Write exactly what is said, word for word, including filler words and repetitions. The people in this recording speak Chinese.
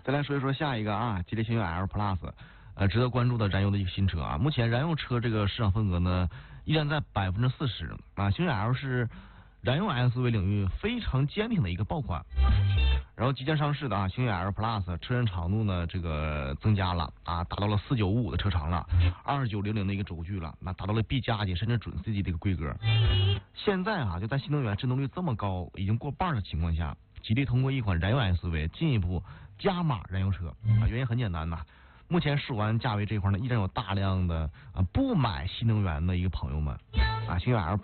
再来说一说下一个啊，吉利星越 L Plus， 呃，值得关注的燃油的一个新车啊。目前燃油车这个市场份额呢，依然在百分之四十啊。星越 L 是燃油 S U V 领域非常坚挺的一个爆款。然后即将上市的啊，星越 L Plus 车身长度呢，这个增加了啊，达到了四九五五的车长了，二九零零的一个轴距了，那达到了 B 加级甚至准 C 级的一个规格。现在啊，就在新能源渗透率这么高，已经过半的情况下，吉利通过一款燃油 S U V 进一步加码燃油车啊，原因很简单呐。目前十五万价位这块呢，依然有大量的啊不买新能源的一个朋友们啊，星越 L